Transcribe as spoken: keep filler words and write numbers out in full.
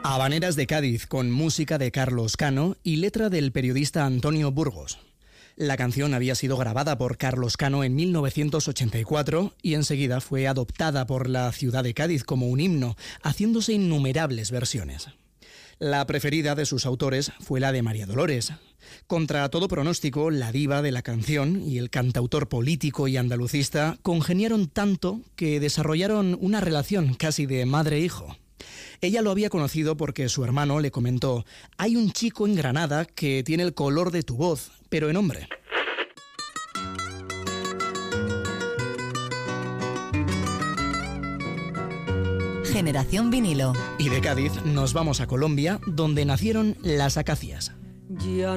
Habaneras de Cádiz, con música de Carlos Cano y letra del periodista Antonio Burgos. La canción había sido grabada por Carlos Cano en mil novecientos ochenta y cuatro y enseguida fue adoptada por la ciudad de Cádiz como un himno, haciéndose innumerables versiones. La preferida de sus autores fue la de María Dolores. Contra todo pronóstico, la diva de la canción y el cantautor político y andalucista congeniaron tanto que desarrollaron una relación casi de madre-hijo. Ella lo había conocido porque su hermano le comentó: hay un chico en Granada que tiene el color de tu voz, pero en hombre. Generación Vinilo. Y de Cádiz nos vamos a Colombia, donde nacieron las acacias. Ya